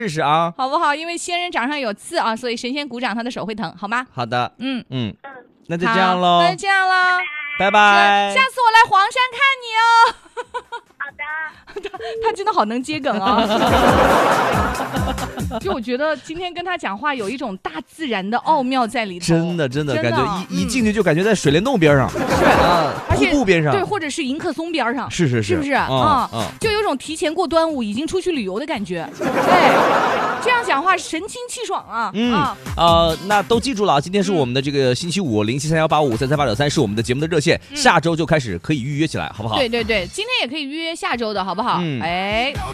试试啊， 好不好？因为仙人掌上有刺啊，所以神仙鼓掌他的手会疼，好吗？ 好的， 嗯， 那就这样喽， 那就这样喽， 拜拜。 下次我来黄山看你哦。 好的， 他真的好能接梗啊！就我觉得今天跟他讲话有一种大自然的奥妙在里头， 真的感觉一进去就感觉在水帘洞边上， 是啊，瀑布边上， 对，或者是迎客松边上， 是不是啊？就有种提前过端午已经出去旅游的感觉。对，这样讲话神清气爽啊！ 那都记住了，今天是我们的这个星期五073185333893是我们的节目的热线，下周就开始可以预约起来，好不好？ 对，今天也可以预约下周的好不好？哎。